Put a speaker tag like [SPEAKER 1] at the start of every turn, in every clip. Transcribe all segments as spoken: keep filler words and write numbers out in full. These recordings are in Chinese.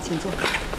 [SPEAKER 1] 请坐。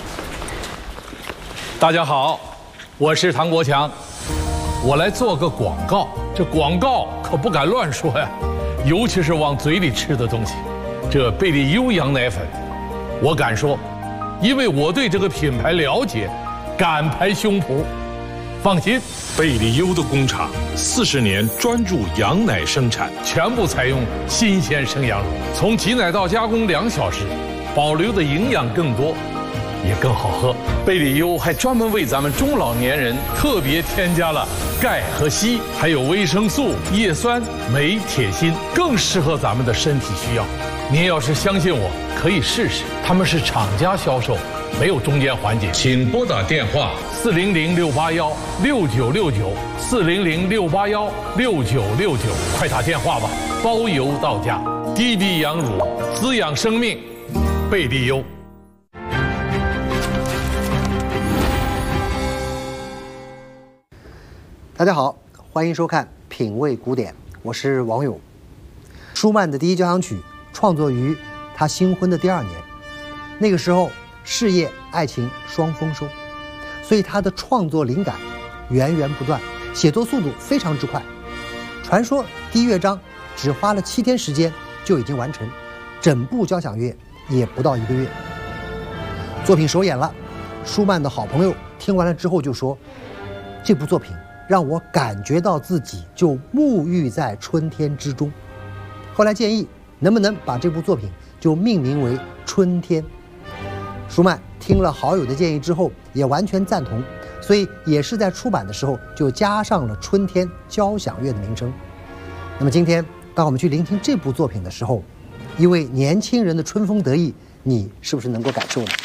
[SPEAKER 2] 大家好，我是唐国强，我来做个广告。这广告可不敢乱说呀，尤其是往嘴里吃的东西。这贝利优羊奶粉，我敢说，因为我对这个品牌了解，敢拍胸脯。放心，
[SPEAKER 3] 贝利优的工厂四十年专注羊奶生产，
[SPEAKER 2] 全部采用新鲜生羊乳，从挤奶到加工两小时，保留的营养更多，也更好喝。贝利优还专门为咱们中老年人特别添加了钙和硒，还有维生素、叶酸、镁、铁、锌，更适合咱们的身体需要。您要是相信我，可以试试，他们是厂家销售，没有中间环节。请拨打电话四零零六八幺六九六九四零零六八幺六九六九，快打电话吧，包邮到家。滴滴羊乳，滋养生命，贝利优。
[SPEAKER 4] 大家好，欢迎收看《品味古典》，我是王勇。舒曼的第一交响曲创作于他新婚的第二年，那个时候事业、爱情双丰收，所以他的创作灵感源源不断，写作速度非常之快。传说第一乐章只花了七天时间就已经完成，整部交响乐也不到一个月。作品首演了，舒曼的好朋友听完了之后就说，这部作品让我感觉到自己就沐浴在春天之中。后来建议能不能把这部作品就命名为《春天》。舒曼听了好友的建议之后也完全赞同，所以也是在出版的时候就加上了《春天交响乐》的名称。那么今天当我们去聆听这部作品的时候，一位年轻人的春风得意，你是不是能够感受呢？